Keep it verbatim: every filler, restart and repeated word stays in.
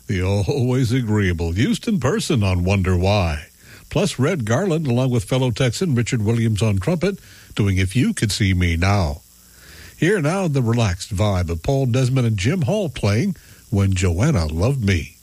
The always agreeable Houston Person on Wonder Why. Plus Red Garland along with fellow Texan Richard Williams on trumpet doing If You Could See Me Now. Here now the relaxed vibe of Paul Desmond and Jim Hall playing When Joanna Loved Me.